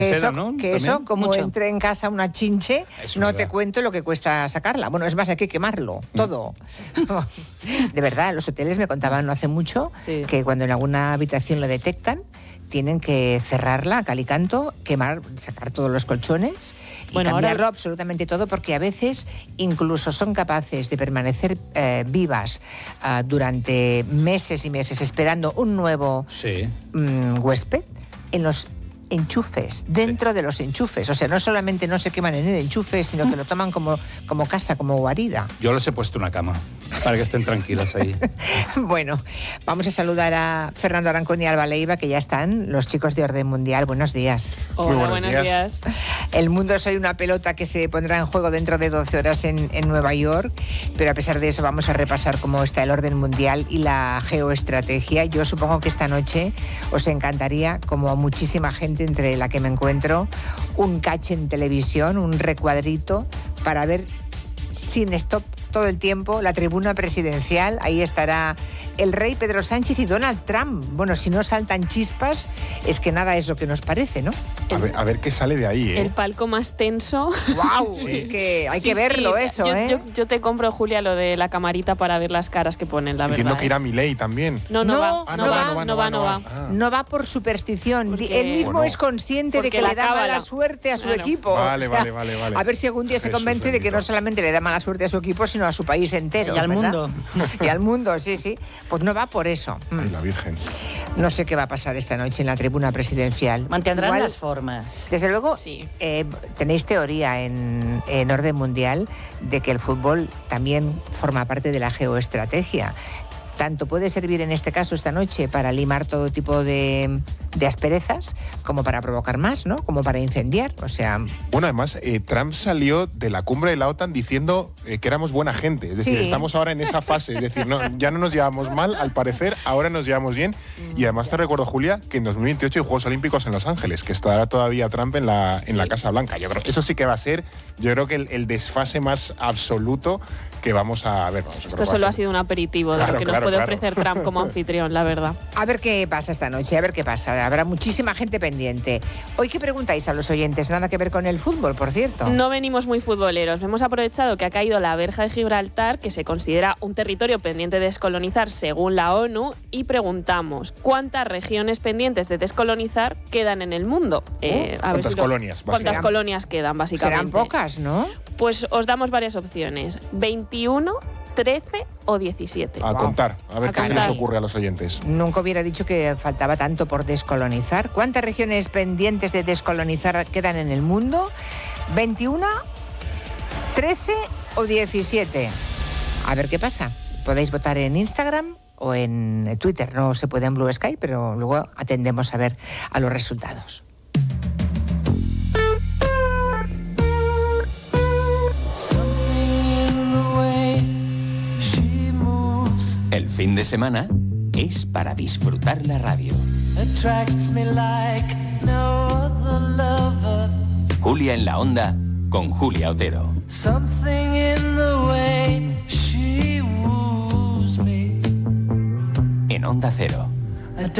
Eso, ¿no? Que eso, como mucho. entre en casa una chinche, Eso no es te verdad. cuento lo que cuesta sacarla. Bueno, es más, hay que quemarlo, todo. De verdad, los hoteles me contaban no hace mucho Sí. que cuando en alguna habitación la detectan, tienen que cerrarla a cal y canto, quemar, sacar todos los colchones y Bueno, cambiarlo ahora- absolutamente todo, porque a veces incluso son capaces de permanecer vivas durante meses y meses esperando un nuevo Sí. huésped en los enchufes, dentro de los enchufes. O sea, no solamente no se queman en el enchufe, sino que lo toman como casa, como guarida. Yo les he puesto una cama para que estén tranquilas ahí. Bueno, vamos a saludar a Fernando Arancón y Alba Leiva, que ya están, los chicos de Orden Mundial. Buenos días. Hola, Muy buenos buenos días. El mundo soy una pelota que se pondrá en juego dentro de 12 horas en Nueva York, pero a pesar de eso vamos a repasar cómo está el orden mundial y la geoestrategia. Yo supongo que esta noche os encantaría, como a muchísima gente entre la que me encuentro, un catch en televisión, un recuadrito para ver sin stop todo el tiempo la tribuna presidencial. Ahí estará el rey Pedro Sánchez y Donald Trump. Bueno, si no saltan chispas, es que nada es lo que nos parece, ¿no? A ver qué sale de ahí, ¿eh? El palco más tenso. ¡Wow! Sí. Es que hay Sí, que verlo sí. eso, yo, ¿eh? yo te compro, Julia, lo de la camarita para ver las caras que ponen, la Entiendo verdad. que irá Milei también. No No, va. Ah, No va. Ah. No va por superstición. Porque- Él mismo Bueno. es consciente de Porque que la le da mala cábala. suerte a su Claro. equipo. Vale, O sea, vale. A ver si algún día se Jesús convence de que bendito. no solamente le da mala suerte a su equipo, sino a su país entero. Y al ¿verdad? mundo. Y al mundo, sí. Pues no va por eso. Ay, la Virgen. No sé qué va a pasar esta noche en la tribuna presidencial. Mantendrán Igual, las formas. Desde luego, Sí. tenéis teoría en Orden Mundial de que el fútbol también forma parte de la geoestrategia. Tanto puede servir en este caso esta noche para limar todo tipo de asperezas, como para provocar más, ¿no? Como para incendiar. O sea, Bueno, además, Trump salió de la cumbre de la OTAN diciendo que éramos buena gente. Es decir, Sí. estamos ahora en esa fase. Es decir, ya no nos llevamos mal, al parecer, ahora nos llevamos bien. Y además te recuerdo, Julia, que en 2028 hay Juegos Olímpicos en Los Ángeles, que estará todavía Trump en la Casa Blanca. Yo creo eso sí que va a ser, yo creo que el desfase más absoluto que vamos a ver. Esto solo ha sido un aperitivo de Claro, lo que nos claro, puede claro. ofrecer Trump como anfitrión, la verdad. a ver qué pasa esta noche, a ver qué pasa. Habrá muchísima gente pendiente. Hoy, ¿qué preguntáis a los oyentes? Nada que ver con el fútbol, por cierto. No venimos muy futboleros. Hemos aprovechado que ha caído la verja de Gibraltar, que se considera un territorio pendiente de descolonizar según la ONU, y preguntamos ¿cuántas regiones pendientes de descolonizar quedan en el mundo? ¿Cuántas colonias, ¿Cuántas básicamente? colonias quedan, básicamente? Serán pocas, ¿no? Pues os damos varias opciones. 21, 13 o 17. A contar, a ver A qué se contar. les ocurre a los oyentes. Nunca hubiera dicho que faltaba tanto por descolonizar. ¿Cuántas regiones pendientes de descolonizar quedan en el mundo? ¿21, 13 o 17? A ver qué pasa. Podéis votar en Instagram o en Twitter. No se puede en Blue Sky, pero luego atendemos a ver a los resultados. El fin de semana es para disfrutar la radio. Julia en la Onda con Julia Otero. En Onda Cero.